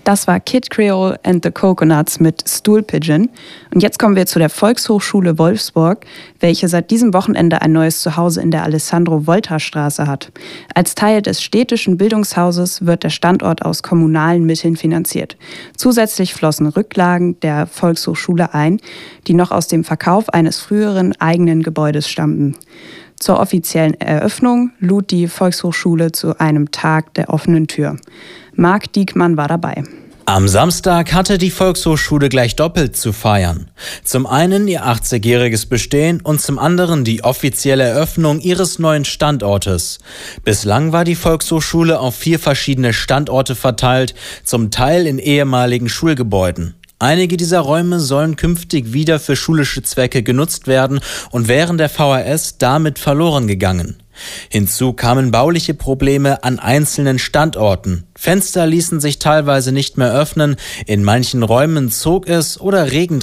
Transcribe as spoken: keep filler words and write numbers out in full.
Das war Kid Creole and the Coconuts mit Stool Pigeon. Und jetzt kommen wir zu der Volkshochschule Wolfsburg, welche seit diesem Wochenende ein neues Zuhause in der Alessandro-Volta-Straße hat. Als Teil des städtischen Bildungshauses wird der Standort aus kommunalen Mitteln finanziert. Zusätzlich flossen Rücklagen der Volkshochschule ein, die noch aus dem Verkauf eines früheren eigenen Gebäudes stammten. Zur offiziellen Eröffnung lud die Volkshochschule zu einem Tag der offenen Tür. Marc Diekmann war dabei. Am Samstag hatte die Volkshochschule gleich doppelt zu feiern. Zum einen ihr achtzigjähriges Bestehen und zum anderen die offizielle Eröffnung ihres neuen Standortes. Bislang war die Volkshochschule auf vier verschiedene Standorte verteilt, zum Teil in ehemaligen Schulgebäuden. Einige dieser Räume sollen künftig wieder für schulische Zwecke genutzt werden und während der V H S damit verloren gegangen. Hinzu kamen bauliche Probleme an einzelnen Standorten. Fenster ließen sich teilweise nicht mehr öffnen, in manchen Räumen zog es oder Regen